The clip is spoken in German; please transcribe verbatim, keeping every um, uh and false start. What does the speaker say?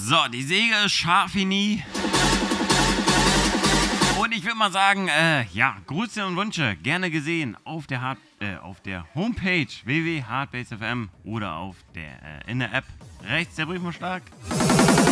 So, die Säge ist scharf wie nie. Und ich würde mal sagen, äh, ja, Grüße und Wünsche gerne gesehen auf der, Hard, äh, auf der Homepage w w w punkt hardbase punkt f m oder auf der, äh, in der App rechts der Briefumschlag.